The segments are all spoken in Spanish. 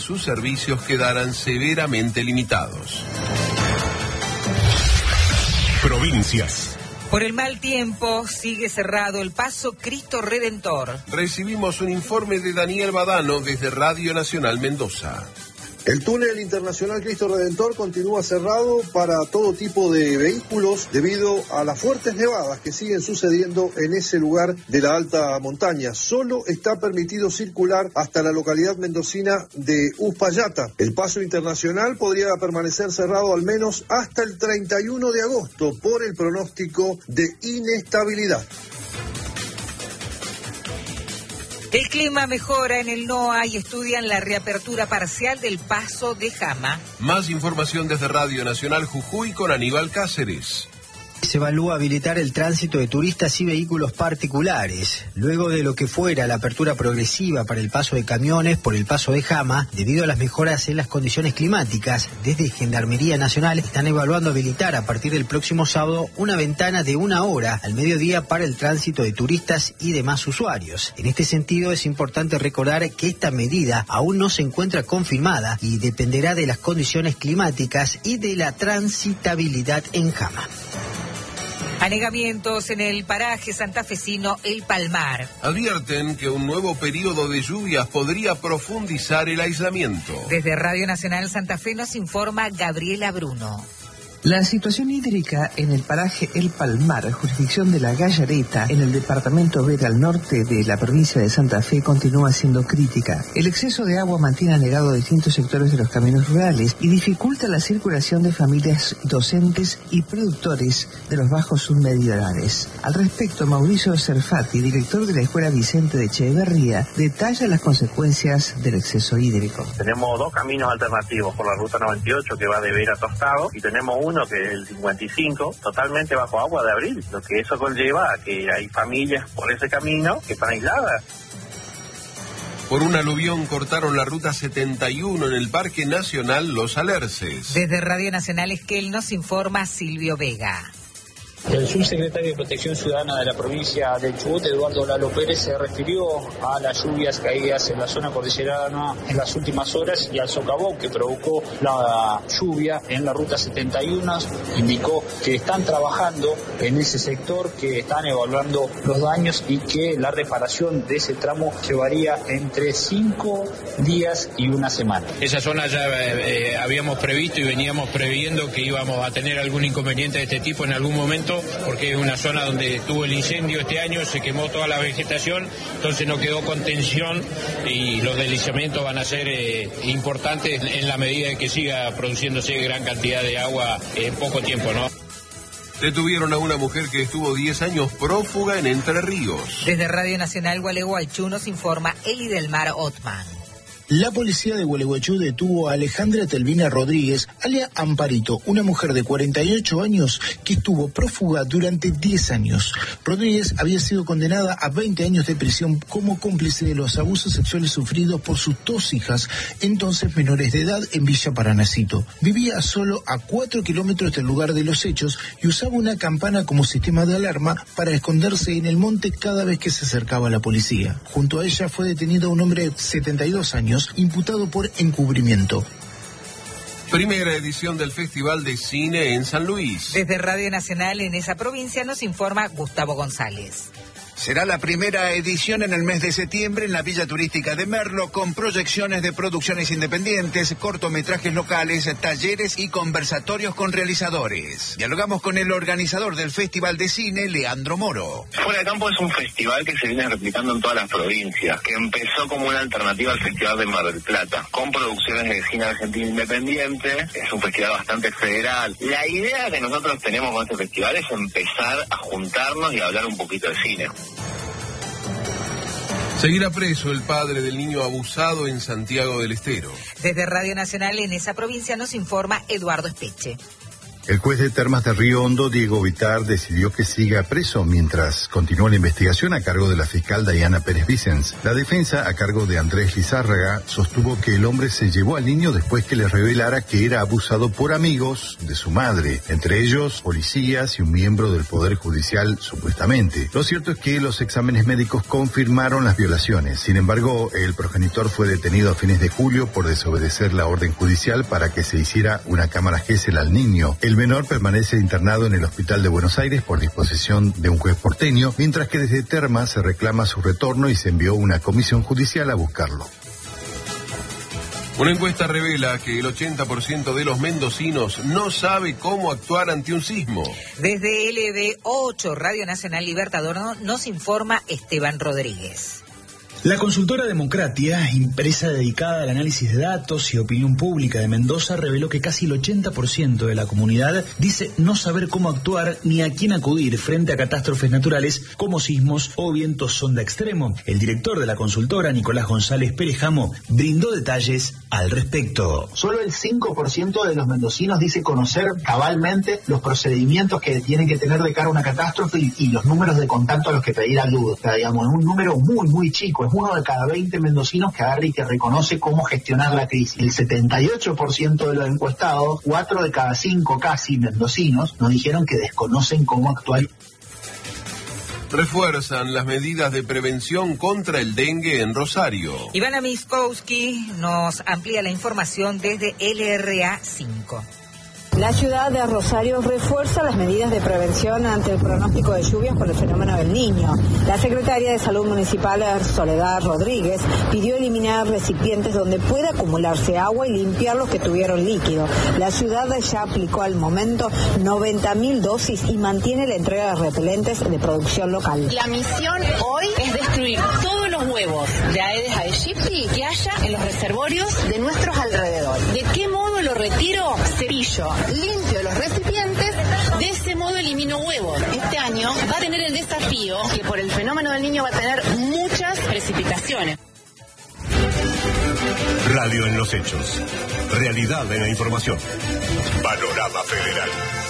sus servicios quedaran severamente limitados. Provincias. Por el mal tiempo, sigue cerrado el paso Cristo Redentor. Recibimos un informe de Daniel Badano desde Radio Nacional Mendoza. El túnel internacional Cristo Redentor continúa cerrado para todo tipo de vehículos debido a las fuertes nevadas que siguen sucediendo en ese lugar de la alta montaña. Solo está permitido circular hasta la localidad mendocina de Uspallata. El paso internacional podría permanecer cerrado al menos hasta el 31 de agosto por el pronóstico de inestabilidad. El clima mejora en el NOA y estudian la reapertura parcial del paso de Jama. Más información desde Radio Nacional Jujuy con Aníbal Cáceres. Se evalúa habilitar el tránsito de turistas y vehículos particulares, luego de lo que fuera la apertura progresiva para el paso de camiones por el paso de Jama, debido a las mejoras en las condiciones climáticas. Desde Gendarmería Nacional están evaluando habilitar a partir del próximo sábado una ventana de 1 hora al mediodía para el tránsito de turistas y demás usuarios. En este sentido, es importante recordar que esta medida aún no se encuentra confirmada y dependerá de las condiciones climáticas y de la transitabilidad en Jama. Anegamientos en el paraje santafesino El Palmar. Advierten que un nuevo periodo de lluvias podría profundizar el aislamiento. Desde Radio Nacional Santa Fe nos informa Gabriela Bruno. La situación hídrica en el paraje El Palmar, jurisdicción de la Gallareta, en el departamento Vera al norte de la provincia de Santa Fe, continúa siendo crítica. El exceso de agua mantiene anegado distintos sectores de los caminos rurales y dificulta la circulación de familias docentes y productores de los bajos submediolares. Al respecto, Mauricio Cerfati, director de la Escuela Vicente de Echeverría, detalla las consecuencias del exceso hídrico. Tenemos 2 caminos alternativos por la ruta 98 que va de Vera a Tostado y tenemos uno que es el 55, totalmente bajo agua de abril, lo que eso conlleva a que hay familias por ese camino que están aisladas. Por un aluvión cortaron la ruta 71 en el Parque Nacional Los Alerces. Desde Radio Nacional Esquel nos informa Silvio Vega. El subsecretario de Protección Ciudadana de la provincia de Chubut, Eduardo Lalo Pérez, se refirió a las lluvias caídas en la zona cordillerana en las últimas horas y al socavón que provocó la lluvia en la ruta 71. Indicó que están trabajando en ese sector, que están evaluando los daños y que la reparación de ese tramo llevaría entre 5 días y 1 semana. Esa zona ya habíamos previsto y veníamos previendo que íbamos a tener algún inconveniente de este tipo en algún momento, porque es una zona donde tuvo el incendio este año, se quemó toda la vegetación, entonces no quedó contención y los deslizamientos van a ser importantes en la medida de que siga produciéndose gran cantidad de agua en poco tiempo, ¿no? Detuvieron a una mujer que estuvo 10 años prófuga en Entre Ríos. Desde Radio Nacional Gualeguaychú nos informa Eli del Mar Otman. La policía de Gualeguaychú detuvo a Alejandra Telvina Rodríguez, alias Amparito, una mujer de 48 años que estuvo prófuga durante 10 años. Rodríguez había sido condenada a 20 años de prisión como cómplice de los abusos sexuales sufridos por sus 2 hijas, entonces menores de edad, en Villa Paranacito. Vivía solo a 4 kilómetros del lugar de los hechos y usaba una campana como sistema de alarma para esconderse en el monte cada vez que se acercaba la policía. Junto a ella fue detenido un hombre de 72 años, imputado por encubrimiento. Primera edición del Festival de Cine en San Luis. Desde Radio Nacional en esa provincia nos informa Gustavo González. Será la primera edición en el mes de septiembre en la Villa Turística de Merlo, con proyecciones de producciones independientes, cortometrajes locales, talleres y conversatorios con realizadores. Dialogamos con el organizador del Festival de Cine, Leandro Moro. Fuera de Campo es un festival que se viene replicando en todas las provincias, que empezó como una alternativa al Festival de Mar del Plata, con producciones de cine argentino independiente. Es un festival bastante federal. La idea que nosotros tenemos con este festival es empezar a juntarnos y a hablar un poquito de cine. Seguirá preso el padre del niño abusado en Santiago del Estero. Desde Radio Nacional en esa provincia nos informa Eduardo Espeche. El juez de Termas de Río Hondo, Diego Vitar, decidió que siga preso mientras continúa la investigación a cargo de la fiscal Diana Pérez Vicens. La defensa, a cargo de Andrés Lizárraga, sostuvo que el hombre se llevó al niño después que le revelara que era abusado por amigos de su madre, entre ellos policías y un miembro del Poder Judicial, supuestamente. Lo cierto es que los exámenes médicos confirmaron las violaciones. Sin embargo, el progenitor fue detenido a fines de julio por desobedecer la orden judicial para que se hiciera una cámara Gesell al niño. El menor permanece internado en el Hospital de Buenos Aires por disposición de un juez porteño, mientras que desde Termas se reclama su retorno y se envió una comisión judicial a buscarlo. Una encuesta revela que el 80% de los mendocinos no sabe cómo actuar ante un sismo. Desde LB8, Radio Nacional Libertador, nos informa Esteban Rodríguez. La consultora Democratia, empresa dedicada al análisis de datos y opinión pública de Mendoza, reveló que casi el 80% de la comunidad dice no saber cómo actuar ni a quién acudir frente a catástrofes naturales como sismos o vientos sonda extremo. El director de la consultora, Nicolás González Perejamo, brindó detalles al respecto. Solo el 5% de los mendocinos dice conocer cabalmente los procedimientos que tienen que tener de cara a una catástrofe y los números de contacto a los que pedir ayuda. O sea, digamos, es un número muy, muy chico. Es uno de cada 20 mendocinos que agarra y que reconoce cómo gestionar la crisis. El 78% de los encuestados, 4 de cada 5 casi mendocinos, nos dijeron que desconocen cómo actuar. Refuerzan las medidas de prevención contra el dengue en Rosario. Ivana Miskowski nos amplía la información desde LRA 5. La ciudad de Rosario refuerza las medidas de prevención ante el pronóstico de lluvias por el fenómeno del Niño. La secretaria de Salud Municipal, Soledad Rodríguez, pidió eliminar recipientes donde pueda acumularse agua y limpiar los que tuvieron líquido. La ciudad ya aplicó al momento 90.000 dosis y mantiene la entrega de repelentes de producción local. La misión hoy es destruir todos los huevos de Aedes aegypti que haya en los reservorios de nuestros alrededores. ¿De qué modo lo retiro? Cepillo. Limpio los recipientes, de ese modo elimino huevos. Este año va a tener el desafío que por el fenómeno del Niño va a tener muchas precipitaciones. Radio en los hechos. Realidad en la información. Panorama Federal.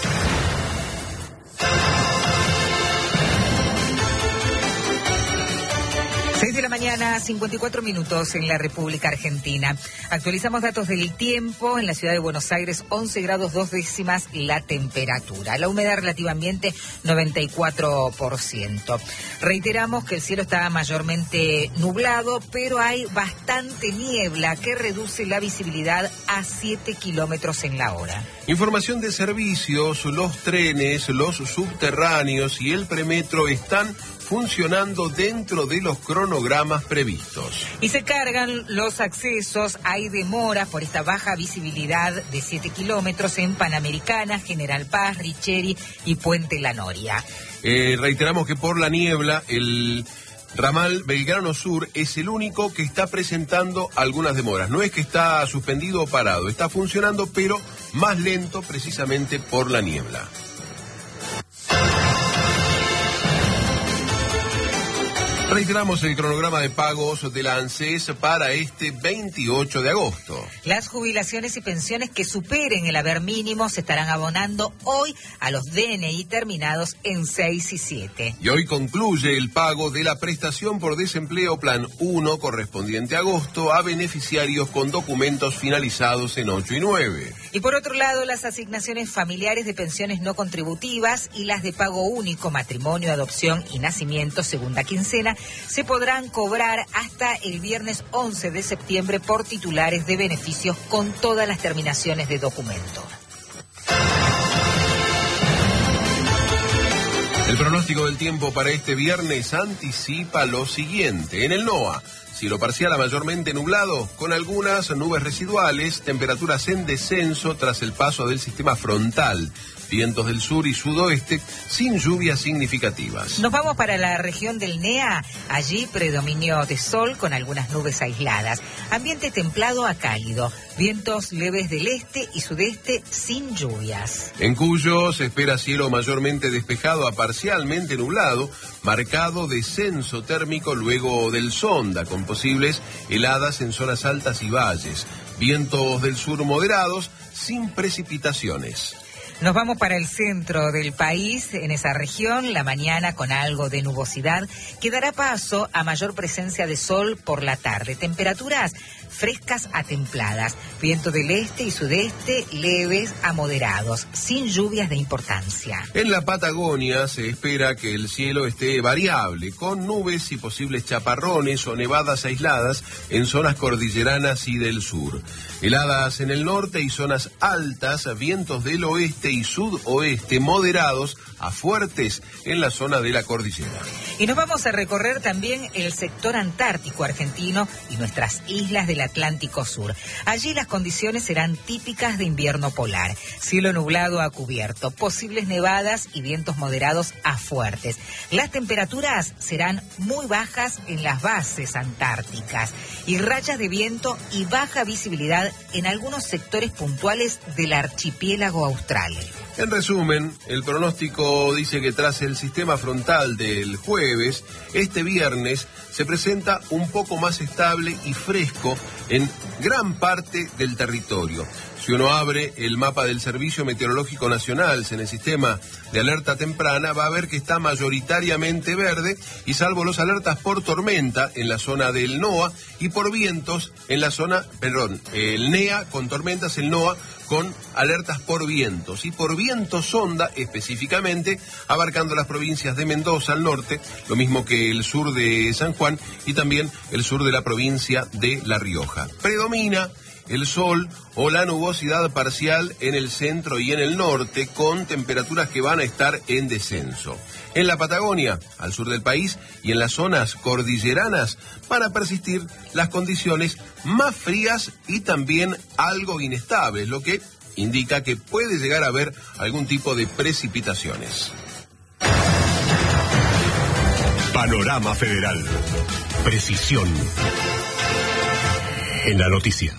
6 de la mañana, 54 minutos en la República Argentina. Actualizamos datos del tiempo. En la ciudad de Buenos Aires, 11 grados 2 décimas la temperatura. La humedad relativa ambiente, 94%. Reiteramos que el cielo está mayormente nublado, pero hay bastante niebla que reduce la visibilidad a 7 kilómetros en la hora. Información de servicios, los trenes, los subterráneos y el premetro están funcionando dentro de los cronogramas previstos. Y se cargan los accesos, hay demoras por esta baja visibilidad de 7 kilómetros en Panamericana, General Paz, Richeri y Puente La Noria. Reiteramos que por la niebla, el ramal Belgrano Sur es el único que está presentando algunas demoras. No es que está suspendido o parado, está funcionando, pero más lento precisamente por la niebla. Reiteramos el cronograma de pagos de la ANSES para este 28 de agosto. Las jubilaciones y pensiones que superen el haber mínimo se estarán abonando hoy a los DNI terminados en 6 y 7. Y hoy concluye el pago de la prestación por desempleo Plan 1 correspondiente a agosto a beneficiarios con documentos finalizados en 8 y 9. Y por otro lado, las asignaciones familiares de pensiones no contributivas y las de pago único, matrimonio, adopción y nacimiento, segunda quincena, se podrán cobrar hasta el viernes 11 de septiembre por titulares de beneficios con todas las terminaciones de documento. El pronóstico del tiempo para este viernes anticipa lo siguiente. En el NOA, cielo parcial a mayormente nublado, con algunas nubes residuales, temperaturas en descenso tras el paso del sistema frontal. Vientos del sur y sudoeste sin lluvias significativas. Nos vamos para la región del NEA. Allí predominio de sol con algunas nubes aisladas. Ambiente templado a cálido. Vientos leves del este y sudeste sin lluvias. En Cuyo se espera cielo mayormente despejado a parcialmente nublado, marcado descenso térmico luego del sonda, con posibles heladas en zonas altas y valles. Vientos del sur moderados, sin precipitaciones. Nos vamos para el centro del país. En esa región, la mañana con algo de nubosidad que dará paso a mayor presencia de sol por la tarde. Temperaturas frescas a templadas, viento del este y sudeste leves a moderados, sin lluvias de importancia. En la Patagonia se espera que el cielo esté variable, con nubes y posibles chaparrones o nevadas aisladas en zonas cordilleranas y del sur. Heladas en el norte y zonas altas, vientos del oeste y sudoeste moderados a fuertes en la zona de la cordillera. Y nos vamos a recorrer también el sector antártico argentino y nuestras islas del Atlántico Sur. Allí las condiciones serán típicas de invierno polar. Cielo nublado a cubierto, posibles nevadas y vientos moderados a fuertes. Las temperaturas serán muy bajas en las bases antárticas y rachas de viento y baja visibilidad en algunos sectores puntuales del archipiélago austral. En resumen, el pronóstico dice que tras el sistema frontal del jueves, este viernes se presenta un poco más estable y fresco en gran parte del territorio. Si uno abre el mapa del Servicio Meteorológico Nacional en el sistema de alerta temprana, va a ver que está mayoritariamente verde y salvo los alertas por tormenta en la zona del NOA y por vientos en la zona, el NEA con tormentas, el NOA con alertas por vientos y por viento sonda específicamente, abarcando las provincias de Mendoza al norte, lo mismo que el sur de San Juan y también el sur de la provincia de La Rioja. Predomina el sol o la nubosidad parcial en el centro y en el norte, con temperaturas que van a estar en descenso. En la Patagonia, al sur del país, y en las zonas cordilleranas van a persistir las condiciones más frías y también algo inestables, lo que indica que puede llegar a haber algún tipo de precipitaciones. Panorama Federal. Precisión en la noticia.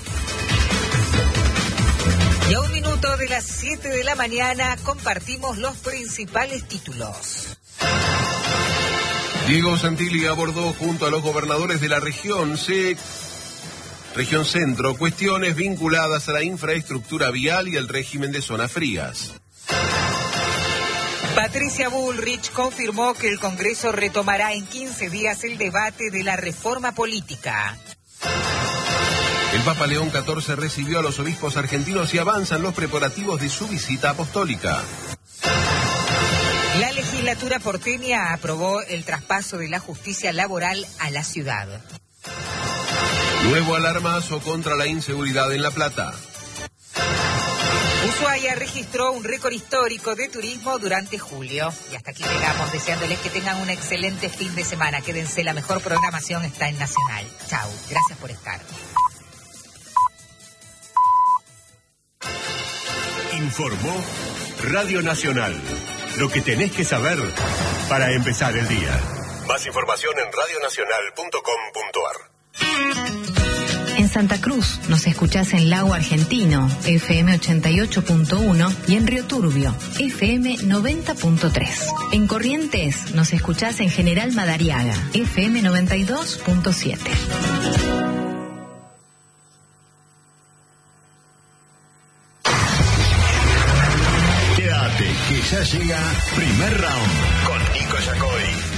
Y a un minuto de las 7 de la mañana compartimos los principales títulos. Diego Santilli abordó junto a los gobernadores de la región centro cuestiones vinculadas a la infraestructura vial y el régimen de zonas frías. Patricia Bullrich confirmó que el Congreso retomará en 15 días el debate de la reforma política. El Papa León XIV recibió a los obispos argentinos y avanzan los preparativos de su visita apostólica. La legislatura porteña aprobó el traspaso de la justicia laboral a la ciudad. Nuevo alarmazo contra la inseguridad en La Plata. Ushuaia registró un récord histórico de turismo durante julio. Y hasta aquí llegamos, deseándoles que tengan un excelente fin de semana. Quédense, la mejor programación está en Nacional. Chau, gracias por estar. Informó Radio Nacional. Lo que tenés que saber para empezar el día. Más información en radionacional.com.ar. En Santa Cruz nos escuchás en Lago Argentino, FM 88.1 y en Río Turbio, FM 90.3. En Corrientes nos escuchás en General Madariaga, FM 92.7. Quédate, que ya llega Primer Round con Nico Yacoy.